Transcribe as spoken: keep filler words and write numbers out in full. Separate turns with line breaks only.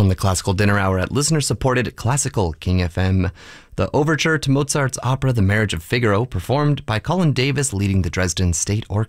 on the Classical Dinner Hour at listener-supported Classical King F M. The overture to Mozart's opera The Marriage of Figaro, performed by Colin Davis leading the Dresden State Orchestra.